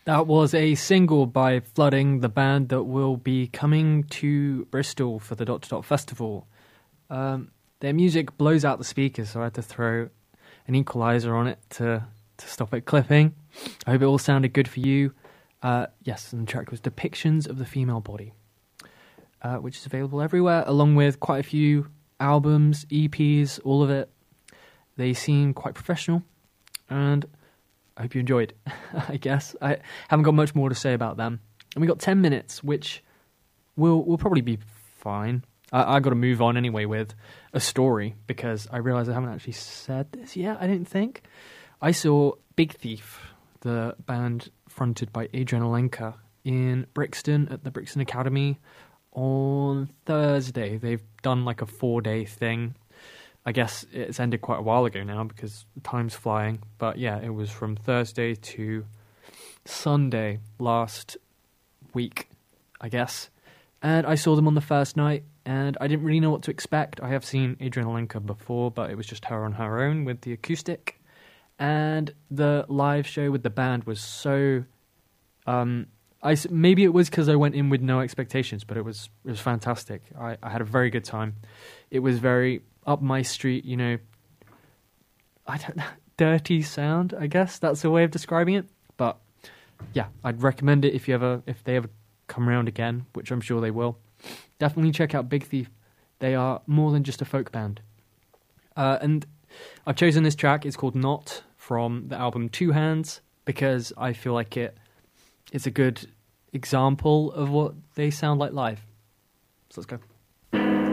That was a single by Flooding, the band that will be coming to Bristol for the Dot to Dot Festival. Their music blows out the speakers, so I had to throw an equalizer on it to stop it clipping. I hope it all sounded good for you. Yes, and the track was Depictions of the Female Body, which is available everywhere, along with quite a few albums, EPs, all of it. They seem quite professional, and I hope you enjoyed, I guess. I haven't got much more to say about them. And we got 10 minutes, which will probably be fine. I got to move on anyway with a story, because I realise I haven't actually said this yet, I didn't think. I saw Big Thief, the band fronted by Adrian Alenka, in Brixton at the Brixton Academy on Thursday. They've done like a 4-day thing. I guess it's ended quite a while ago now because time's flying. But yeah, it was from Thursday to Sunday last week, I guess. And I saw them on the first night, and I didn't really know what to expect. I have seen Adrian Alenka before, but it was just her on her own with the acoustic. And the live show with the band was so... maybe it was because I went in with no expectations, but it was fantastic. I had a very good time. It was very... up my street, you know, I don't know, dirty sound, I guess that's a way of describing it. But yeah, I'd recommend it if they ever come around again, which I'm sure they will. Definitely check out Big Thief. They are more than just a folk band. And I've chosen this track. It's called Not, from the album Two Hands, because I feel like it's a good example of what they sound like live. So let's go.